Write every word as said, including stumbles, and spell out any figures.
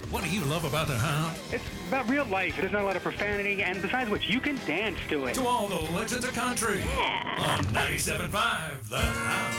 What do you love about the Hound? It's about real life. There's not a lot of profanity, and besides which, you can dance to it. To all the legends of country. Yeah. On ninety-seven point five, The Hound.